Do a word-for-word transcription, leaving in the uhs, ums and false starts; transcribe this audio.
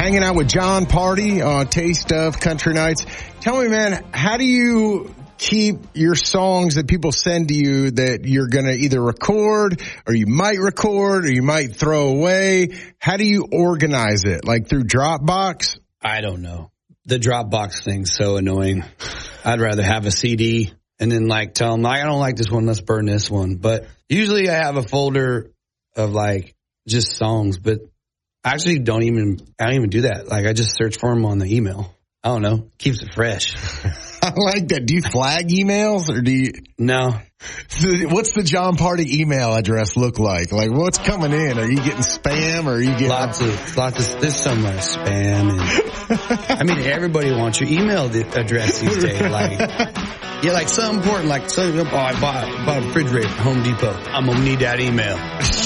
hanging out with Jon Pardi on Taste of Country Nights. Tell me, man, how do you keep your songs that people send to you that you're going to either record or you might record or you might throw away? How do you organize it? Like through Dropbox? I don't know. The Dropbox thing's so annoying. I'd rather have a C D and then like tell them, I don't like this one, let's burn this one. But usually I have a folder of like just songs, but I actually don't even, I don't even do that. Like I just search for them on the email. I don't know. Keeps it fresh. I like that. Do you flag emails or do you? No. What's the Jon Pardi email address look like? Like what's coming in? Are you getting spam or are you getting? Lots of, lots of, there's so much spam. And I mean, everybody wants your email address these days. Like, yeah, like something important, like, so, oh, I bought, bought a refrigerator at Home Depot. I'm going to need that email.